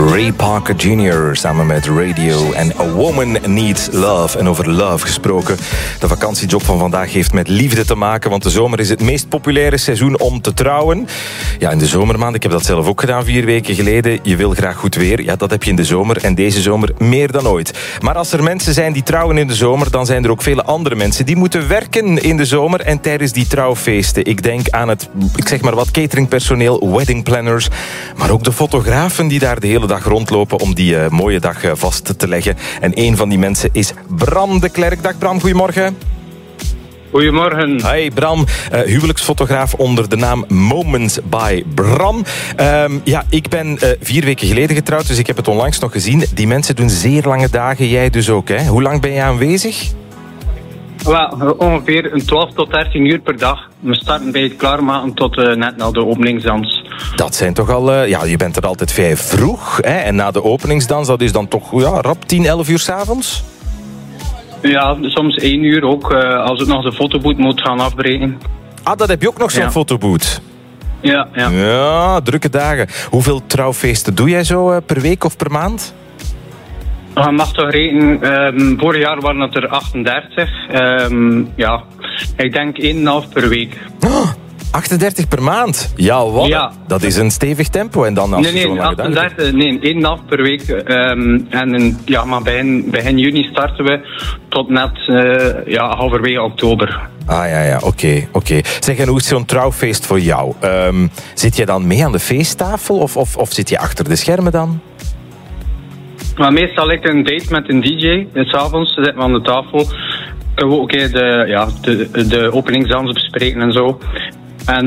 Ray Parker Jr. samen met Radio en A Woman Needs Love. En over love gesproken. De vakantiejob van vandaag heeft met liefde te maken, want de zomer is het meest populaire seizoen om te trouwen. Ja, in de zomermaand, ik heb dat zelf ook gedaan 4 weken geleden. Je wil graag goed weer. Ja, dat heb je in de zomer en deze zomer meer dan ooit. Maar als er mensen zijn die trouwen in de zomer, dan zijn er ook vele andere mensen die moeten werken in de zomer en tijdens die trouwfeesten. Ik denk aan het, ik zeg maar wat, cateringpersoneel, wedding planners, maar ook de fotografen die daar de hele dag rondlopen om die mooie dag vast te leggen. En een van die mensen is Bram de Klerk. Dag Bram, goedemorgen. Goedemorgen. Hi Bram, huwelijksfotograaf onder de naam Moments by Bram. Ja, ik ben 4 weken geleden getrouwd, dus ik heb het onlangs nog gezien. Die mensen doen zeer lange dagen, jij dus ook, hè? Hoe lang ben je aanwezig? Well, ongeveer 12 tot 13 uur per dag. We starten bij het klaarmaken tot net na de openingsdans. Dat zijn toch al... ja, je bent er altijd vrij vroeg, hè? En na de openingsdans, dat is dan toch rap 10, 11 uur 's avonds? Ja, soms 1 uur ook, als ik nog de fotoboot moet gaan afbreken. Ah, dat heb je ook nog zo'n fotoboot? Ja. Ja, drukke dagen. Hoeveel trouwfeesten doe jij zo per week of per maand? Je mag toch rekenen, vorig jaar waren het er 38. Ja, ik denk 1,5 per week. 38 per maand? Ja, wat? Ja. Dat is een stevig tempo. En dan als nee, 1,5 per week. Maar begin juni starten we tot net halverwege oktober. Ah ja, oké. Zeg, en hoe is zo'n trouwfeest voor jou? Zit je dan mee aan de feesttafel of zit je achter de schermen dan? Maar meestal lijkt een date met een DJ. 's avonds zitten we aan de tafel. Kunnen we ook de openingsdans bespreken en zo. En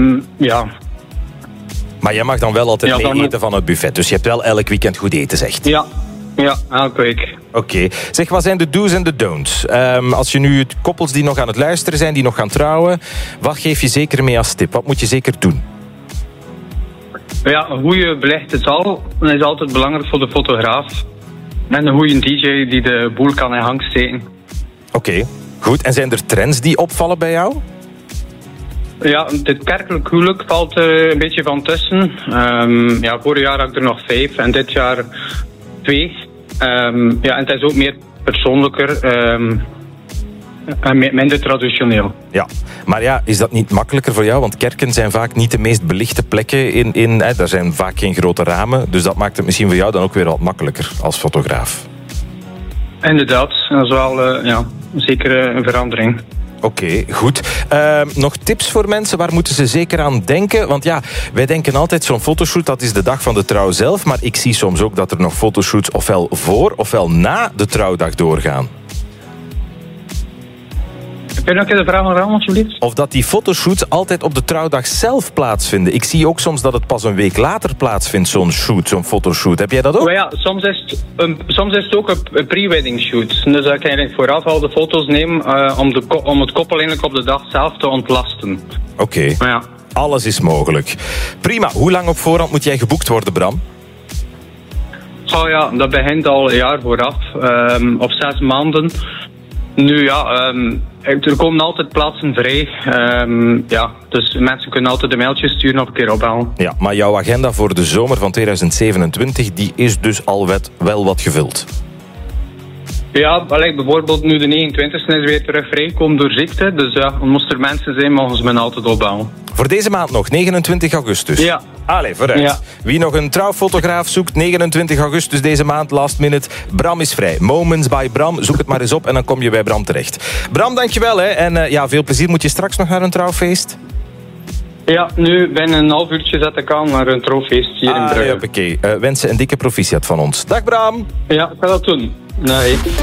Maar jij mag dan wel altijd mee eten van het buffet. Dus je hebt wel elk weekend goed eten, zegt. Ja, elke week. Oké. Zeg, wat zijn de do's en de don'ts? Als je nu koppels die nog aan het luisteren zijn, die nog gaan trouwen, wat geef je zeker mee als tip? Wat moet je zeker doen? Ja, een goede belichte zaal is altijd belangrijk voor de fotograaf. En een goede DJ die de boel kan in hang steken. Oké, goed. En zijn er trends die opvallen bij jou? Ja, dit kerkelijk huwelijk valt een beetje van tussen. Vorig jaar had ik er nog 5 en dit jaar 2. En het is ook meer persoonlijker en minder traditioneel. Ja, maar ja, is dat niet makkelijker voor jou? Want kerken zijn vaak niet de meest belichte plekken. Daar zijn vaak geen grote ramen. Dus dat maakt het misschien voor jou dan ook weer wat makkelijker als fotograaf. Inderdaad, dat is wel zeker een verandering. Oké, goed. Nog tips voor mensen? Waar moeten ze zeker aan denken? Want ja, wij denken altijd zo'n fotoshoot, dat is de dag van de trouw zelf. Maar ik zie soms ook dat er nog fotoshoots ofwel voor ofwel na de trouwdag doorgaan. Kun je nog even de vraag herhalen, alsjeblieft? Of dat die fotoshoots altijd op de trouwdag zelf plaatsvinden. Ik zie ook soms dat het pas een week later plaatsvindt, zo'n fotoshoot. Heb jij dat ook? Maar ja, soms is het ook een pre-wedding shoot. Dus dan kan je vooraf al de foto's nemen om het koppel eigenlijk op de dag zelf te ontlasten. Oké. Ja. Alles is mogelijk. Prima. Hoe lang op voorhand moet jij geboekt worden, Bram? Oh ja, dat begint al een jaar vooraf. Op 6 maanden. Nu er komen altijd plaatsen vrij. Dus mensen kunnen altijd een mailtje sturen of een keer opbellen. Ja, maar jouw agenda voor de zomer van 2027, die is dus al wel wat gevuld. Ja, bijvoorbeeld nu de 29e is weer terug vrijgekomen door ziekte. Dus ja, moest er mensen zijn, mogen ze me altijd opbellen. Voor deze maand nog, 29 augustus. Ja. Allee, vooruit. Ja. Wie nog een trouwfotograaf zoekt, 29 augustus deze maand, last minute. Bram is vrij. Moments by Bram. Zoek het maar eens op en dan kom je bij Bram terecht. Bram, dankjewel. Hè. En veel plezier. Moet je straks nog naar een trouwfeest? Ja, nu binnen een half uurtje zet ik aan naar een trouwfeest hier in Brugge. Oké. Wensen een dikke proficiat van ons. Dag Bram. Ja, ik ga dat doen. Nee.